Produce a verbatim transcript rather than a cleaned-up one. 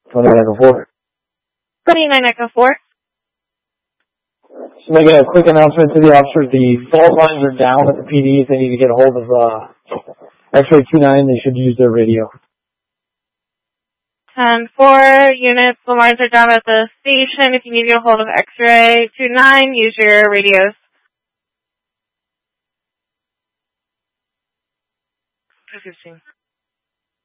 twenty-nine Echo four. twenty-nine Echo four. Just making a quick announcement to the officers. The fault lines are down at the P D. If they need to get a hold of uh, X-ray two nine, they should use their radio. ten four units, the lines are down at the station. If you need to get a hold of X-ray two nine, use your radios. two fifteen.